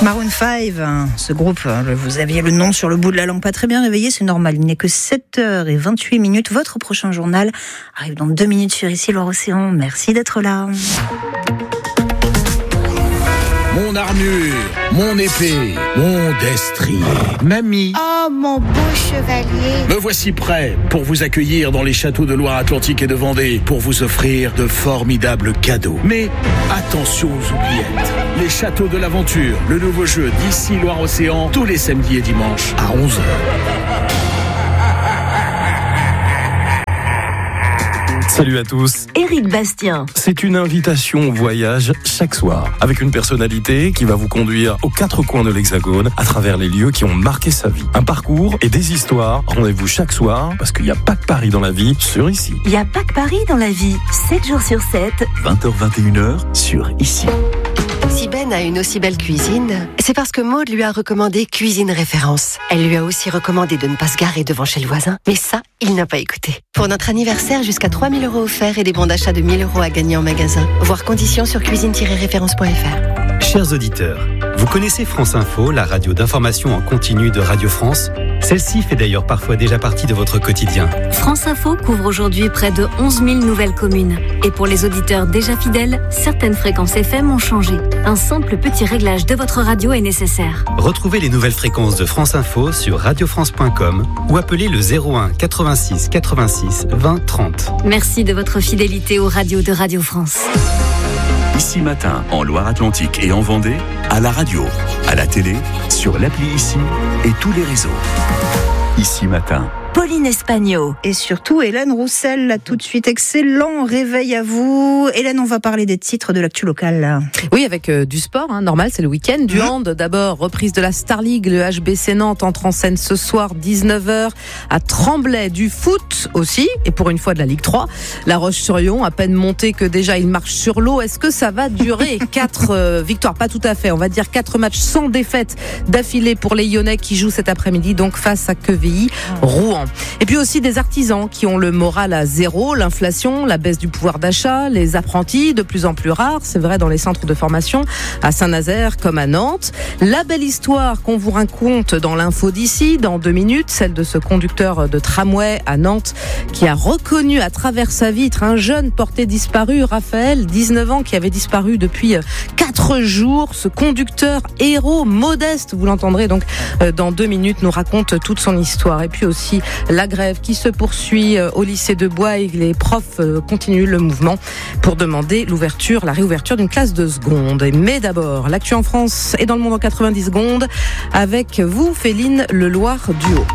Maroon 5, ce groupe, vous aviez le nom sur le bout de la langue, pas très bien réveillé, c'est normal. Il n'est que 7h28. Votre prochain journal arrive dans 2 minutes sur Ici Loire-Océan. Merci d'être là. Mon armure, mon épée, mon destrier, mamie. Oh, mon beau chevalier. Me voici prêt pour vous accueillir dans les châteaux de Loire-Atlantique et de Vendée, pour vous offrir de formidables cadeaux. Mais attention aux oubliettes. Les châteaux de l'aventure, le nouveau jeu d'Ici Loire-Océan, tous les samedis et dimanches à 11h. Salut à tous. Éric Bastien. C'est une invitation au voyage chaque soir, avec une personnalité qui va vous conduire aux 4 coins de l'Hexagone, à travers les lieux qui ont marqué sa vie. Un parcours et des histoires. Rendez-vous chaque soir, parce qu'il n'y a pas que Paris dans la vie, sur Ici. Il n'y a pas que Paris dans la vie. 7 jours sur 7. 20h-21h, sur Ici. Si Ben a une aussi belle cuisine, c'est parce que Maud lui a recommandé Cuisine Référence. Elle lui a aussi recommandé de ne pas se garer devant chez le voisin. Mais ça, il n'a pas écouté. Pour notre anniversaire, jusqu'à 3 000 € offerts et des bons d'achat de 1 000 € à gagner en magasin. Voir conditions sur cuisine-référence.fr. Chers auditeurs, vous connaissez France Info, la radio d'information en continu de Radio France ? Celle-ci fait d'ailleurs parfois déjà partie de votre quotidien. France Info couvre aujourd'hui près de 11 000 nouvelles communes. Et pour les auditeurs déjà fidèles, certaines fréquences FM ont changé. Un simple petit réglage de votre radio est nécessaire. Retrouvez les nouvelles fréquences de France Info sur radiofrance.com ou appelez le 01 86 86 20 30. Merci de votre fidélité aux radios de Radio France. Ici Matin, en Loire-Atlantique et en Vendée, à la radio, à la télé, sur l'appli Ici et tous les réseaux. Ici Matin. Pauline Espagno. Et surtout Hélène Roussel, là tout de suite. Excellent réveil à vous. Hélène, on va parler des titres de l'actu locale. Oui, avec du sport, normal, c'est le week-end. Du hand, d'abord, reprise de la Star League. Le HBC Nantes entre en scène ce soir, 19h, à Tremblay. Du foot aussi, et pour une fois de la Ligue 3. La Roche-sur-Yon, à peine montée que déjà il marche sur l'eau. Est-ce que ça va durer 4 victoires? Pas tout à fait. On va dire 4 matchs sans défaite d'affilée pour les Lyonnais qui jouent cet après-midi, donc face à Quevilly, Rouen. Et puis aussi des artisans qui ont le moral à zéro, l'inflation, la baisse du pouvoir d'achat, les apprentis de plus en plus rares, c'est vrai dans les centres de formation à Saint-Nazaire comme à Nantes. La belle histoire qu'on vous raconte dans l'info d'ici, dans 2 minutes, celle de ce conducteur de tramway à Nantes qui a reconnu à travers sa vitre un jeune porté disparu, Raphaël, 19 ans, qui avait disparu depuis 4 jours. Ce conducteur héros modeste, vous l'entendrez donc dans 2 minutes, nous raconte toute son histoire. Et puis aussi la grève qui se poursuit au lycée de Bois et les profs continuent le mouvement pour demander la réouverture d'une classe de seconde. Mais d'abord, l'actu en France et dans le monde en 90 secondes avec vous, Féline Leloir-Duhaut.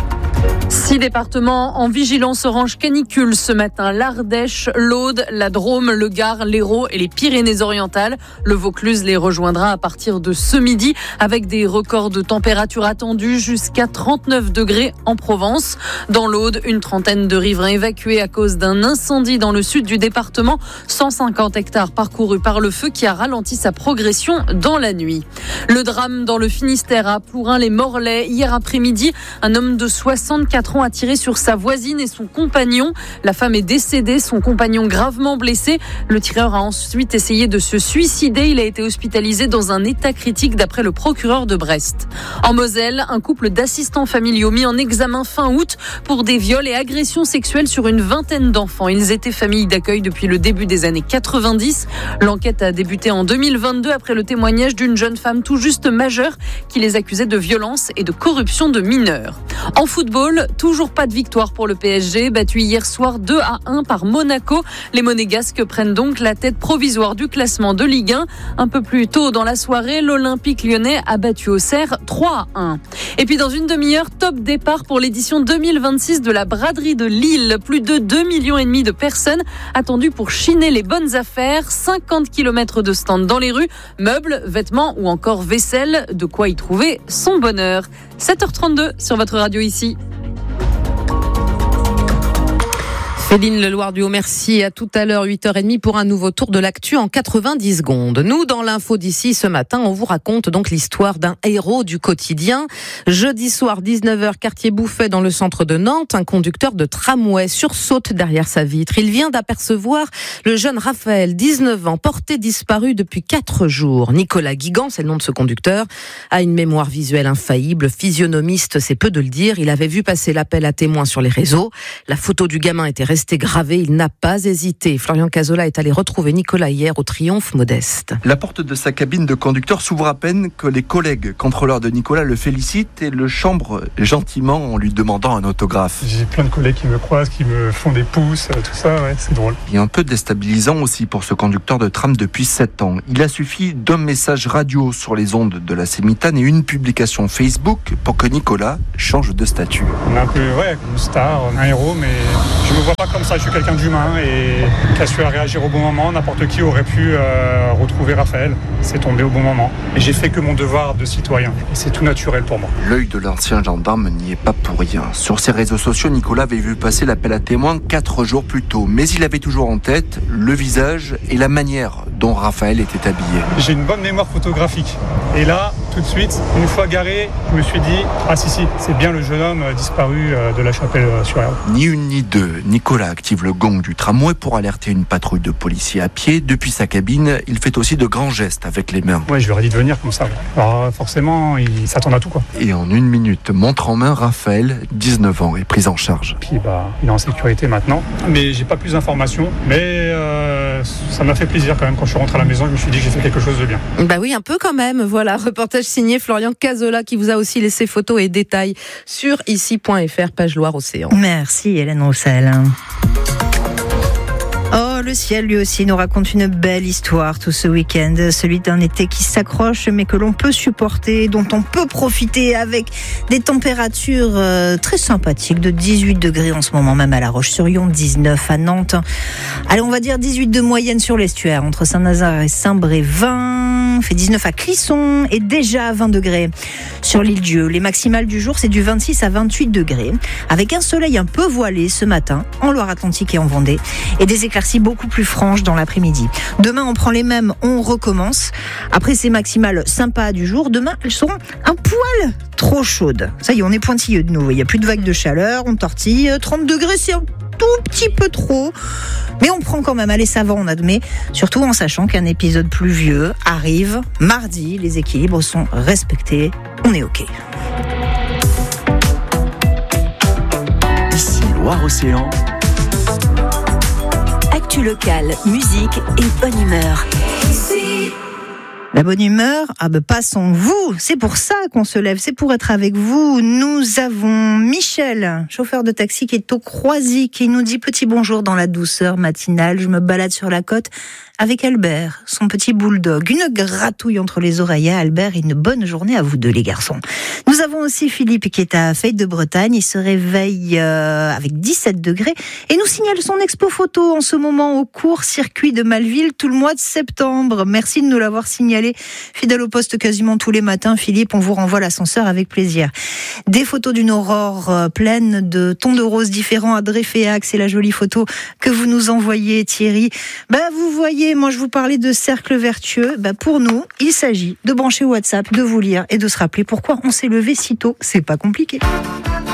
6 départements en vigilance orange canicule ce matin. L'Ardèche, l'Aude, la Drôme, le Gard, l'Hérault et les Pyrénées-Orientales. Le Vaucluse les rejoindra à partir de ce midi avec des records de température attendus jusqu'à 39 degrés en Provence. Dans l'Aude, une trentaine de riverains évacués à cause d'un incendie dans le sud du département. 150 hectares parcourus par le feu qui a ralenti sa progression dans la nuit. Le drame dans le Finistère à Plourin-les-Morlaix. Hier après-midi, un homme de 64 ans a tiré sur sa voisine et son compagnon. La femme est décédée, son compagnon gravement blessé. Le tireur a ensuite essayé de se suicider. Il a été hospitalisé dans un état critique d'après le procureur de Brest. En Moselle, un couple d'assistants familiaux mis en examen fin août pour des viols et agressions sexuelles sur une vingtaine d'enfants. Ils étaient famille d'accueil depuis le début des années 90. L'enquête a débuté en 2022 après le témoignage d'une jeune femme tout juste majeure qui les accusait de violence et de corruption de mineurs. En football, toujours pas de victoire pour le PSG, battu hier soir 2-1 par Monaco. Les Monégasques prennent donc la tête provisoire du classement de Ligue 1. Un peu plus tôt dans la soirée, l'Olympique lyonnais a battu Auxerre 3-1. Et puis dans une demi-heure, top départ pour l'édition 2026 de la braderie de Lille. Plus de 2,5 millions de personnes attendues pour chiner les bonnes affaires. 50 km de stands dans les rues, meubles, vêtements ou encore vaisselle. De quoi y trouver son bonheur. 7h32 sur votre radio Ici. Céline Leloir du Haut-Merci, à tout à l'heure 8h30 pour un nouveau tour de l'actu en 90 secondes. Nous, dans l'info d'ici ce matin, on vous raconte donc l'histoire d'un héros du quotidien. Jeudi soir, 19h, quartier Bouffet dans le centre de Nantes, un conducteur de tramway sursaute derrière sa vitre. Il vient d'apercevoir le jeune Raphaël, 19 ans, porté disparu depuis 4 jours. Nicolas Guigan, c'est le nom de ce conducteur, a une mémoire visuelle infaillible, physionomiste, c'est peu de le dire. Il avait vu passer l'appel à témoins sur les réseaux. La photo du gamin était resté gravé, il n'a pas hésité. Florian Cazzola est allé retrouver Nicolas hier au Triomphe Modeste. La porte de sa cabine de conducteur s'ouvre à peine que les collègues contrôleurs de Nicolas le félicitent et le chambrent gentiment en lui demandant un autographe. J'ai plein de collègues qui me croisent, qui me font des pouces, tout ça, ouais, c'est drôle. Et un peu déstabilisant aussi pour ce conducteur de tram depuis 7 ans. Il a suffi d'un message radio sur les ondes de la Sémitane et une publication Facebook pour que Nicolas change de statut. On est un peu, une star, un héros, mais je me vois pas comme ça, je suis quelqu'un d'humain et qui a su réagir au bon moment. N'importe qui aurait pu retrouver Raphaël. C'est tombé au bon moment. Et j'ai fait que mon devoir de citoyen. Et c'est tout naturel pour moi. L'œil de l'ancien gendarme n'y est pas pour rien. Sur ses réseaux sociaux, Nicolas avait vu passer l'appel à témoins 4 jours plus tôt. Mais il avait toujours en tête le visage et la manière dont Raphaël était habillé. J'ai une bonne mémoire photographique. Et là, tout de suite, une fois garé, je me suis dit, c'est bien le jeune homme disparu de la Chapelle-sur-Erdre. Ni une ni deux, Nicolas active le gong du tramway pour alerter une patrouille de policiers à pied. Depuis sa cabine, il fait aussi de grands gestes avec les mains. Ouais, je lui aurais dit de venir comme ça. Alors forcément, il s'attend à tout, quoi. Et en 1 minute, montre en main, Raphaël, 19 ans, est pris en charge. Puis il est en sécurité maintenant. Mais j'ai pas plus d'informations. Mais ça m'a fait plaisir quand même. Quand je suis rentré à la maison, je me suis dit que j'ai fait quelque chose de bien. Bah oui, un peu quand même. Voilà, reportage signé Florian Cazzola qui vous a aussi laissé photos et détails sur ici.fr, page Loire-Océan. Merci Hélène Roussel. Oh, le ciel lui aussi nous raconte une belle histoire tout ce week-end, celui d'un été qui s'accroche mais que l'on peut supporter, dont on peut profiter avec des températures très sympathiques de 18 degrés en ce moment, même à La Roche-sur-Yon, 19 à Nantes. Allez, on va dire 18 de moyenne sur l'estuaire, entre Saint-Nazaire et Saint-Bré, 20, fait 19 à Clisson et déjà 20 degrés sur l'île-Dieu. Les maximales du jour, c'est du 26 à 28 degrés, avec un soleil un peu voilé ce matin en Loire-Atlantique et en Vendée, et des éclaircies beaucoup plus franches dans l'après-midi. Demain, on prend les mêmes, on recommence. Après ces maximales sympas du jour, demain, elles seront un poil trop chaudes. Ça y est, on est pointilleux de nouveau. Il n'y a plus de vagues de chaleur, on tortille. 30 degrés, c'est un tout petit peu trop. Mais on prend quand même, allez, ça va, on admet. Surtout en sachant qu'un épisode pluvieux arrive mardi. Les équilibres sont respectés. On est OK. Ici Loire-Océan. Actu locale, musique et bonne humeur. La bonne humeur, passons-vous. C'est pour ça qu'on se lève, c'est pour être avec vous. Nous avons Michel, chauffeur de taxi qui est au Croisic, qui nous dit petit bonjour dans la douceur matinale. Je me balade sur la côte avec Albert, son petit bulldog. Une gratouille entre les oreilles à Albert et une bonne journée à vous deux les garçons. Nous avons aussi Philippe qui est à Fête de Bretagne. Il se réveille avec 17 degrés et nous signale son expo photo en ce moment au court circuit de Malville tout le mois de septembre. Merci de nous l'avoir signalé. Fidèle au poste quasiment tous les matins, Philippe, on vous renvoie l'ascenseur avec plaisir. Des photos d'une aurore pleine de tons de rose différents à Dreyféac, c'est la jolie photo que vous nous envoyez, Thierry. Vous voyez, moi je vous parlais de cercle vertueux. Pour nous, il s'agit de brancher WhatsApp, de vous lire et de se rappeler pourquoi on s'est levé si tôt. C'est pas compliqué.